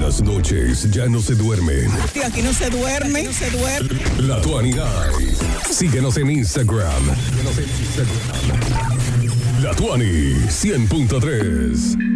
las noches ya no se duermen. Sí, aquí no se duerme. La Tuani Night. Síguenos en Instagram. La Tuani 100.3.